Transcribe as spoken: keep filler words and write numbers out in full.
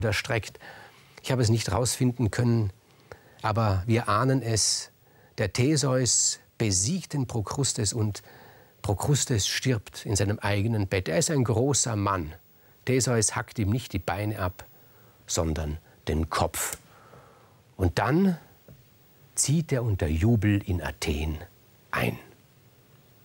erstreckt. Ich habe es nicht herausfinden können, aber wir ahnen es. Der Theseus besiegt den Prokrustes und Prokrustes stirbt in seinem eigenen Bett. Er ist ein großer Mann. Theseus hackt ihm nicht die Beine ab, sondern den Kopf. Und dann zieht er unter Jubel in Athen ein.